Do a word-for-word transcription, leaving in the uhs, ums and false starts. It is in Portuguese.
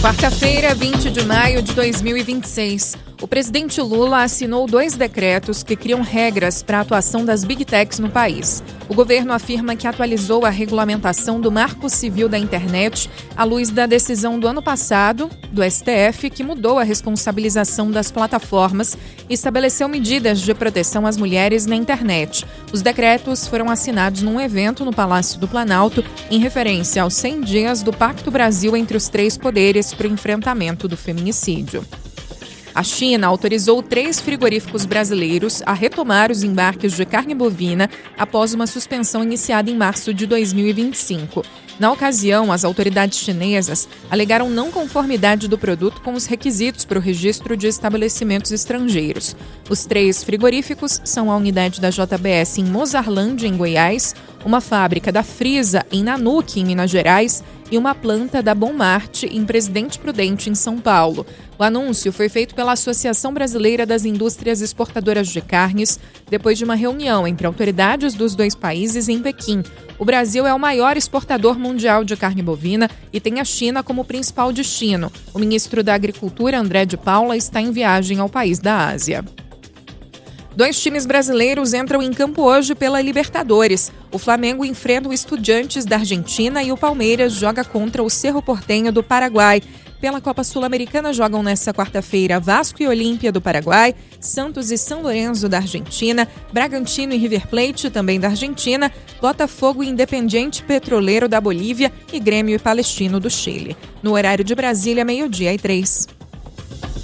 Quarta-feira, vinte de maio de dois mil e vinte e seis. O presidente Lula assinou dois decretos que criam regras para a atuação das Big Techs no país. O governo afirma que atualizou a regulamentação do Marco Civil da Internet à luz da decisão do ano passado do S T F, que mudou a responsabilização das plataformas e estabeleceu medidas de proteção às mulheres na internet. Os decretos foram assinados num evento no Palácio do Planalto, em referência aos cem dias do Pacto Brasil entre os três poderes para o enfrentamento do feminicídio. A China autorizou três frigoríficos brasileiros a retomar os embarques de carne bovina após uma suspensão iniciada em março de dois mil e vinte e cinco. Na ocasião, as autoridades chinesas alegaram não conformidade do produto com os requisitos para o registro de estabelecimentos estrangeiros. Os três frigoríficos são a unidade da J B S em Mozarlândia, em Goiás, uma fábrica da Frisa em Nanuque, em Minas Gerais, e uma planta da Bommart em Presidente Prudente, em São Paulo. O anúncio foi feito pela Associação Brasileira das Indústrias Exportadoras de Carnes, depois de uma reunião entre autoridades dos dois países em Pequim. O Brasil é o maior exportador mundial de carne bovina e tem a China como principal destino. O ministro da Agricultura, André de Paula, está em viagem ao país da Ásia. Dois times brasileiros entram em campo hoje pela Libertadores. O Flamengo enfrenta o Estudiantes da Argentina e o Palmeiras joga contra o Cerro Porteño do Paraguai. Pela Copa Sul-Americana jogam nesta quarta-feira Vasco e Olímpia do Paraguai, Santos e São Lourenço da Argentina, Bragantino e River Plate, também da Argentina, Botafogo e Independiente Petroleiro da Bolívia e Grêmio e Palestino do Chile. No horário de Brasília, meio-dia e três.